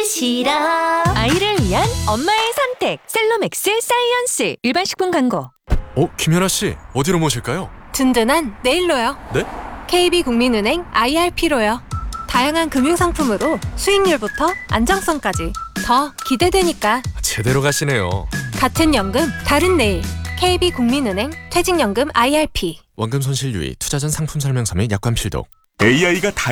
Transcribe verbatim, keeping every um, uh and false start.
싫어. 아이를 위한 엄마의 선택 셀로맥스 사이언스. 일반 식품 광고. 어, 김연아 씨, 어디로 모실까요? 든든한 내일로요. 네? 케이비국민은행 아이알피로요. 다양한 금융상품으로 수익률부터 안정성까지 더 기대되니까. 제대로 가시네요. 같은 연금 다른 내일. 케이비국민은행 퇴직연금 아이알피. 원금 손실 유의, 투자 전 상품 설명서 및 약관 필독. 에이아이가 다